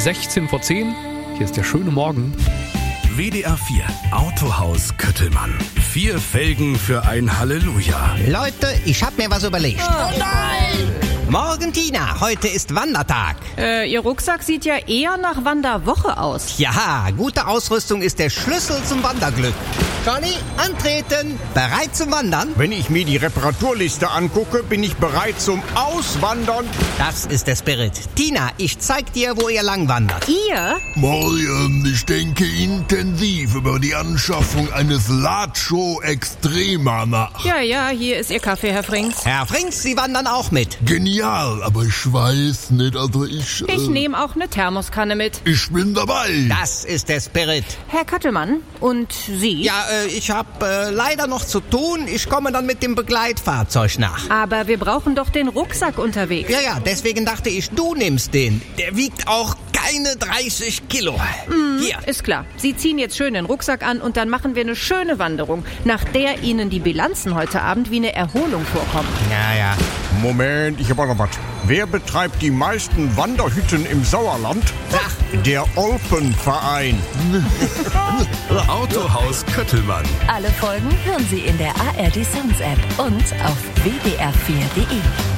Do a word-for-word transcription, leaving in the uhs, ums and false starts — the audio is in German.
sechzehn vor zehn. Hier ist der schöne Morgen. W D R vier Autohaus Köttelmann. Vier Felgen für ein Halleluja. Leute, ich hab mir was überlegt. Oh nein! Morgen, Tina, heute ist Wandertag. Äh, Ihr Rucksack sieht ja eher nach Wanderwoche aus. Ja, gute Ausrüstung ist der Schlüssel zum Wanderglück. Johnny, antreten. Bereit zum Wandern? Wenn ich mir die Reparaturliste angucke, bin ich bereit zum Auswandern. Das ist der Spirit. Tina, ich zeig dir, wo ihr lang wandert. Ihr? Morgen, ich denke intensiv über die Anschaffung eines Latscho Extrema nach. Ja, ja, hier ist Ihr Kaffee, Herr Frings. Herr Frings, Sie wandern auch mit. Genial, aber ich weiß nicht, also ich... Äh, Ich nehme auch eine Thermoskanne mit. Ich bin dabei. Das ist der Spirit. Herr Köttelmann, und Sie? Ja, äh, ich hab äh, leider noch zu tun. Ich komme dann mit dem Begleitfahrzeug nach. Aber wir brauchen doch den Rucksack unterwegs. Ja, ja, deswegen dachte ich, du nimmst den. Der wiegt auch keine dreißig Kilo. Mhm, Hier. ist klar. Sie ziehen jetzt schön den Rucksack an und dann machen wir eine schöne Wanderung, nach der Ihnen die Bilanzen heute Abend wie eine Erholung vorkommen. Ja, ja. Moment, ich hab auch noch was. Wer betreibt die meisten Wanderhütten im Sauerland? Ach. Der Olpenverein. Autohaus Köttelmann. Alle Folgen hören Sie in der A R D Sounds App und auf w d r vier punkt d e.